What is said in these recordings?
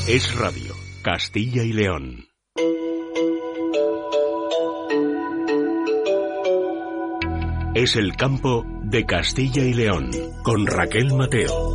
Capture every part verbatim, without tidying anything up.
Es Radio, Castilla y León. Es el campo de Castilla y León, con Raquel Mateo.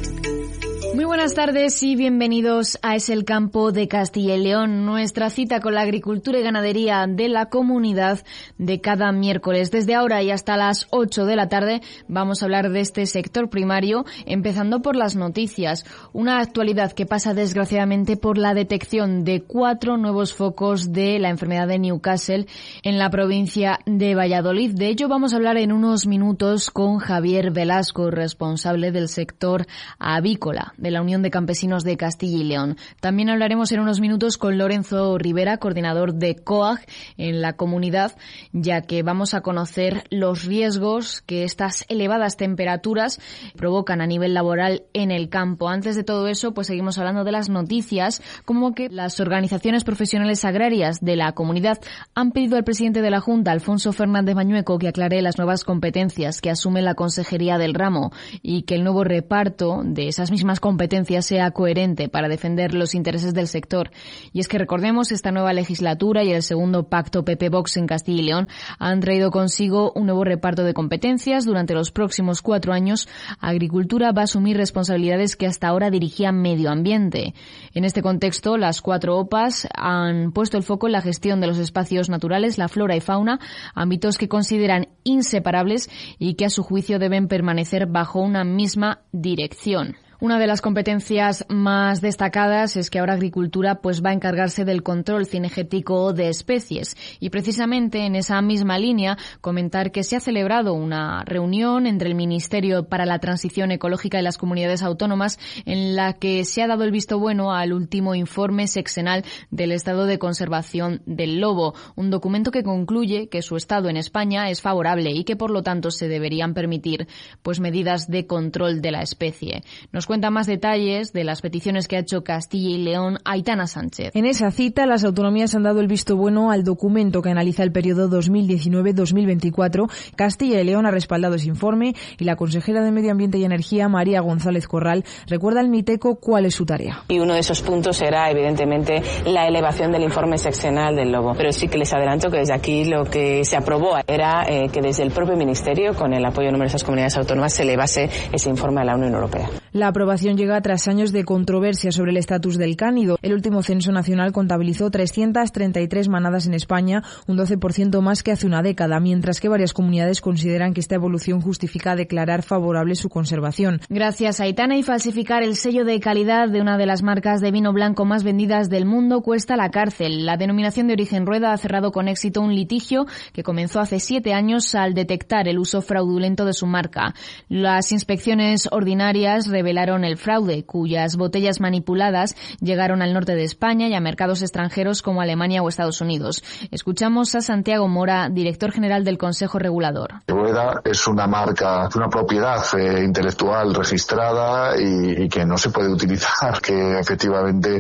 Muy buenas tardes y bienvenidos a Es el campo de Castilla y León, nuestra cita con la agricultura y ganadería de la comunidad de cada miércoles. Desde ahora y hasta las ocho de la tarde vamos a hablar de este sector primario, empezando por las noticias. Una actualidad que pasa desgraciadamente por la detección de cuatro nuevos focos de la enfermedad de Newcastle en la provincia de Valladolid. De ello vamos a hablar en unos minutos con Javier Velasco, responsable del sector avícola de la Unión de Campesinos de Castilla y León. También hablaremos en unos minutos con Lorenzo Rivera, coordinador de COAG en la comunidad, ya que vamos a conocer los riesgos que estas elevadas temperaturas provocan a nivel laboral en el campo. Antes de todo eso, pues seguimos hablando de las noticias, como que las organizaciones profesionales agrarias de la comunidad han pedido al presidente de la Junta, Alfonso Fernández Mañueco, que aclare las nuevas competencias que asume la Consejería del Ramo y que el nuevo reparto de esas mismas competencias competencia sea coherente para defender los intereses del sector. Y es que recordemos, esta nueva legislatura y el segundo pacto P P-Vox en Castilla y León han traído consigo un nuevo reparto de competencias. Durante los próximos cuatro años, Agricultura va a asumir responsabilidades que hasta ahora dirigía Medio Ambiente. En este contexto, las cuatro O P As han puesto el foco en la gestión de los espacios naturales, la flora y fauna, ámbitos que consideran inseparables y que a su juicio deben permanecer bajo una misma dirección. Una de las competencias más destacadas es que ahora Agricultura pues va a encargarse del control cinegético de especies y precisamente en esa misma línea comentar que se ha celebrado una reunión entre el Ministerio para la Transición Ecológica y las comunidades autónomas en la que se ha dado el visto bueno al último informe sexenal del estado de conservación del lobo, un documento que concluye que su estado en España es favorable y que por lo tanto se deberían permitir pues medidas de control de la especie. Nos cuenta más detalles de las peticiones que ha hecho Castilla y León Aitana Sánchez. En esa cita, las autonomías han dado el visto bueno al documento que analiza el periodo dos mil diecinueve dos mil veinticuatro. Castilla y León ha respaldado ese informe y la consejera de Medio Ambiente y Energía, María González Corral, recuerda al MITECO cuál es su tarea. Y uno de esos puntos era, evidentemente, la elevación del informe seccional del lobo. Pero sí que les adelanto que desde aquí lo que se aprobó era eh, que desde el propio Ministerio, con el apoyo de numerosas comunidades autónomas, se elevase ese informe a la Unión Europea. La aprobación llega tras años de controversia sobre el estatus del cánido. El último censo nacional contabilizó trescientas treinta y tres manadas en España, un doce por ciento más que hace una década, mientras que varias comunidades consideran que esta evolución justifica declarar favorable su conservación. Gracias, Aitana. Y falsificar el sello de calidad de una de las marcas de vino blanco más vendidas del mundo cuesta la cárcel. La denominación de origen Rueda ha cerrado con éxito un litigio que comenzó hace siete años al detectar el uso fraudulento de su marca. Las inspecciones ordinarias revelaron el fraude, cuyas botellas manipuladas llegaron al norte de España y a mercados extranjeros como Alemania o Estados Unidos. Escuchamos a Santiago Mora, director general del Consejo Regulador. Rueda es una marca, una propiedad eh, intelectual registrada y, y que no se puede utilizar, que efectivamente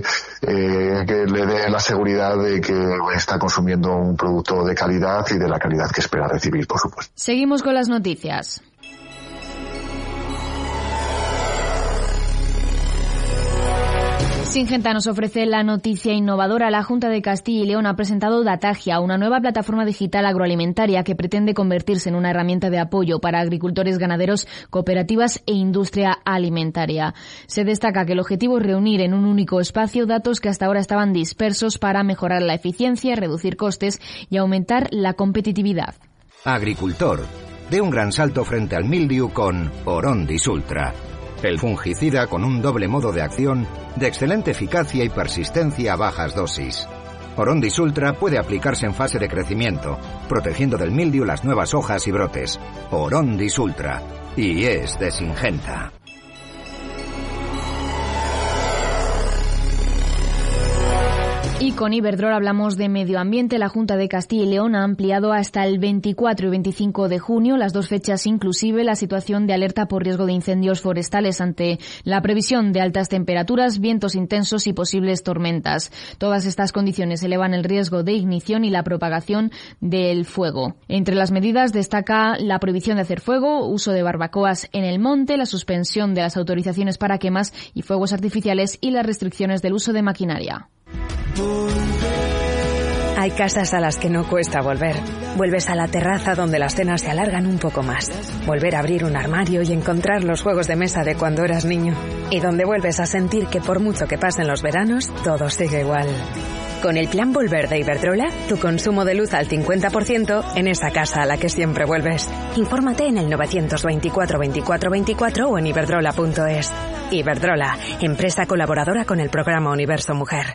eh, que le dé la seguridad de que está consumiendo un producto de calidad y de la calidad que espera recibir, por supuesto. Seguimos con las noticias. Syngenta nos ofrece la noticia innovadora. La Junta de Castilla y León ha presentado Datagia, una nueva plataforma digital agroalimentaria que pretende convertirse en una herramienta de apoyo para agricultores, ganaderos, cooperativas e industria alimentaria. Se destaca que el objetivo es reunir en un único espacio datos que hasta ahora estaban dispersos para mejorar la eficiencia, reducir costes y aumentar la competitividad. Agricultor, dé un gran salto frente al mildiu con Orondis Ultra. El fungicida con un doble modo de acción de excelente eficacia y persistencia a bajas dosis. Orondis Ultra puede aplicarse en fase de crecimiento, protegiendo del mildiu las nuevas hojas y brotes. Orondis Ultra. Y es de Syngenta. Y con Iberdrola hablamos de medio ambiente. La Junta de Castilla y León ha ampliado hasta el veinticuatro y veinticinco de junio, las dos fechas inclusive, la situación de alerta por riesgo de incendios forestales ante la previsión de altas temperaturas, vientos intensos y posibles tormentas. Todas estas condiciones elevan el riesgo de ignición y la propagación del fuego. Entre las medidas destaca la prohibición de hacer fuego, uso de barbacoas en el monte, la suspensión de las autorizaciones para quemas y fuegos artificiales y las restricciones del uso de maquinaria. Hay casas a las que no cuesta volver. Vuelves a la terraza donde las cenas se alargan un poco más. Volver a abrir un armario y encontrar los juegos de mesa de cuando eras niño. Y donde vuelves a sentir que por mucho que pasen los veranos, todo sigue igual. Con el plan Volver de Iberdrola, tu consumo de luz al cincuenta por ciento en esa casa a la que siempre vuelves. Infórmate en el novecientos veinticuatro veinticuatro veinticuatro o en iberdrola punto es. Iberdrola, empresa colaboradora con el programa Universo Mujer.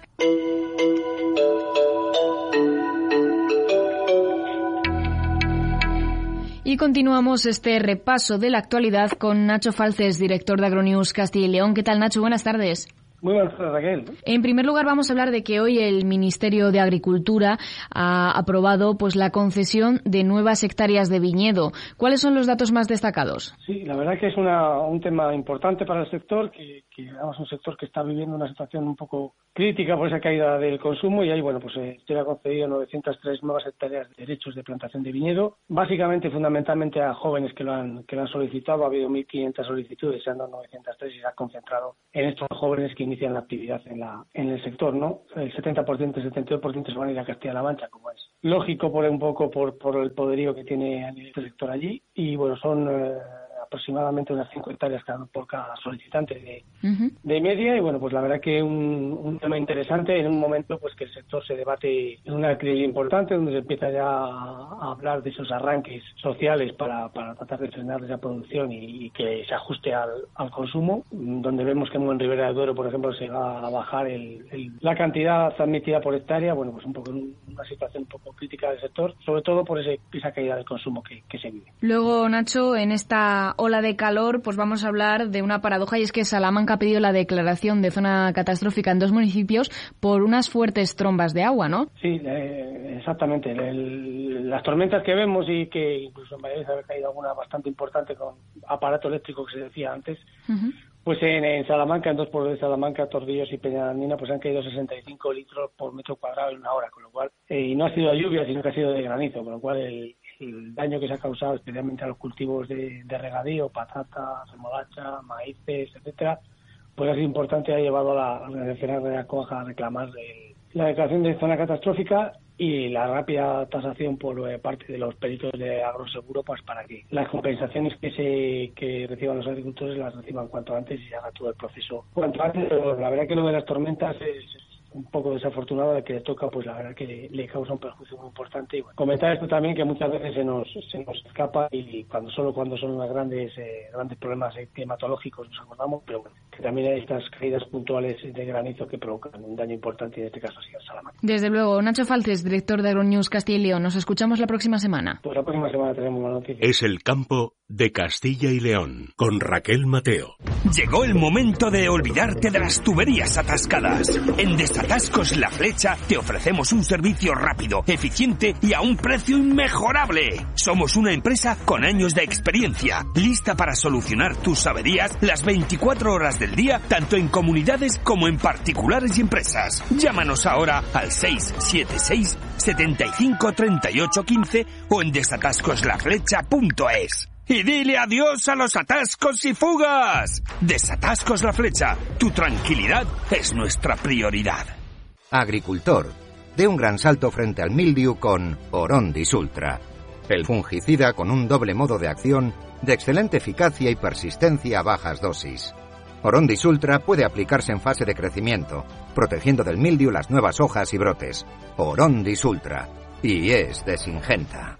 Y continuamos este repaso de la actualidad con Nacho Falces, director de Agronews Castilla y León. ¿Qué tal, Nacho? Buenas tardes. Muy buenas tardes, Raquel. En primer lugar, vamos a hablar de que hoy el Ministerio de Agricultura ha aprobado pues la concesión de nuevas hectáreas de viñedo. ¿Cuáles son los datos más destacados? Sí, la verdad que es una, un tema importante para el sector, que, que digamos, un sector que está viviendo una situación un poco crítica por esa caída del consumo, y ahí, bueno, pues eh, se le ha concedido novecientas tres nuevas hectáreas de derechos de plantación de viñedo, básicamente, fundamentalmente a jóvenes que lo han, que lo han solicitado. Ha habido mil quinientas solicitudes, se han dado novecientas tres y se ha concentrado en estos jóvenes que inician la actividad en la en el sector, ¿no? El setenta por ciento, el setenta y dos por ciento se van a ir a Castilla-La Mancha, como es lógico, por un poco por, por el poderío que tiene este sector allí, y bueno, son eh, aproximadamente unas cinco hectáreas cada, por cada solicitante de, uh-huh. de media, y bueno, pues la verdad que un, un tema interesante en un momento pues que el sector se debate en una crisis importante, donde se empieza ya a hablar de esos arranques sociales para, para tratar de frenar esa producción y, y que se ajuste al, al consumo, donde vemos que en Ribera del Duero, por ejemplo, se va a bajar el, el, la cantidad admitida por hectárea. Bueno, pues un poco una situación un poco crítica del sector, sobre todo por ese, esa caída del consumo que, que se vive. Luego, Nacho, en esta ola de calor, pues vamos a hablar de una paradoja, y es que Salamanca ha pedido la declaración de zona catastrófica en dos municipios por unas fuertes trombas de agua, ¿no? Sí, eh, exactamente. El, las tormentas que vemos, y que incluso en Valladolid ha caído alguna bastante importante con aparato eléctrico que se decía antes, uh-huh. Pues en, en Salamanca, en dos pueblos de Salamanca, Tordillos y Peñalmina, pues han caído sesenta y cinco litros por metro cuadrado en una hora, con lo cual, eh, y no ha sido de lluvia, sino que ha sido de granizo, con lo cual el, el daño que se ha causado especialmente a los cultivos de, de regadío, patatas, remolacha, maíces, etcétera, pues ha sido importante, ha llevado a la Organización de la Coja a reclamar el, la declaración de zona catastrófica y la rápida tasación por eh, parte de los peritos de agroseguro, pues para que las compensaciones que se que reciban los agricultores las reciban cuanto antes y se haga todo el proceso cuanto antes. Pero la verdad que lo de las tormentas es un poco desafortunado, de que le toca, pues la verdad que le, le causa un perjuicio muy importante. Y bueno, comentar esto también, que muchas veces se nos se nos escapa, y cuando solo cuando son unos grandes eh, grandes problemas eh, climatológicos nos acordamos, pero bueno, que también hay estas caídas puntuales de granizo que provocan un daño importante, y en este caso sí en Salamanca. Desde luego. Nacho Falces, director de Agronews Castilla y León, nos escuchamos la próxima semana. Pues la próxima semana tenemos más noticias. Es el campo de Castilla y León, con Raquel Mateo. Llegó el momento de olvidarte de las tuberías atascadas. En Desatascos La Flecha te ofrecemos un servicio rápido, eficiente y a un precio inmejorable. Somos una empresa con años de experiencia, lista para solucionar tus averías las veinticuatro horas del día, tanto en comunidades como en particulares y empresas. Llámanos ahora al seis siete seis, setenta y cinco, treinta y ocho, quince o en desatascos la flecha punto es. Y dile adiós a los atascos y fugas. Desatascos La Flecha. Tu tranquilidad es nuestra prioridad. Agricultor, dé un gran salto frente al mildiu con Orondis Ultra. El fungicida con un doble modo de acción de excelente eficacia y persistencia a bajas dosis. Orondis Ultra puede aplicarse en fase de crecimiento, protegiendo del mildiu las nuevas hojas y brotes. Orondis Ultra. Y es de Syngenta.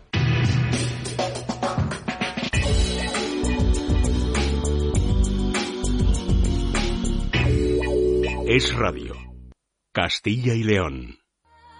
Es Radio. Castilla y León.